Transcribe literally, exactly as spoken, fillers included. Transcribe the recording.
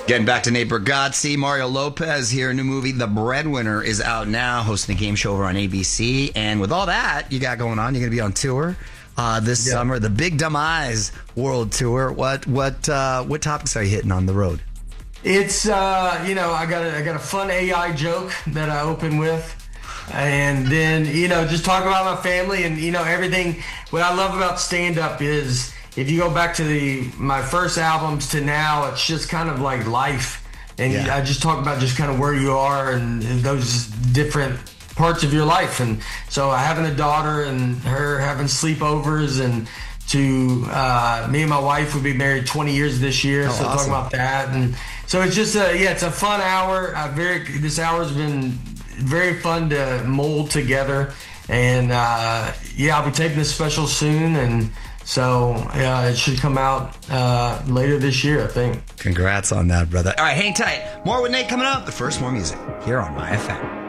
Getting back to Nate Bargatze, Mario Lopez here. A new movie, The Breadwinner, is out now, hosting a game show over on A B C. And with all that you got going on, you're going to be on tour uh, this yeah. summer, the Big Dumb Eyes World Tour. What what uh, what topics are you hitting on the road? It's uh, you know I got a, I got a fun A I joke that I open with. And then, you know, just talk about my family and, you know, everything. What I love about stand-up is if you go back to the my first albums to now, it's just kind of like life. And yeah. I just talk about just kind of where you are and those different parts of your life. And so having a daughter and her having sleepovers and to uh, me and my wife would be married twenty years this year. Oh, so awesome. talk about that. And so it's just, a, yeah, it's a fun hour. I very This hour's been very fun to mold together, and uh, yeah, I'll be taping this special soon, and so yeah, it should come out uh, later this year, I think. Congrats on that, brother. All right, hang tight. More with Nate coming up, but first, more music here on My F M.